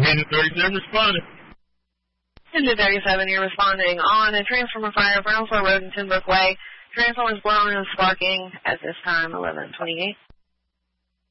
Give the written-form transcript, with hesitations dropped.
Engine 37 responding. Engine 37, you're responding on a transformer fire, Brownsville Road and Timbrook Way. Transformer is blown and sparking at this time, 11:28.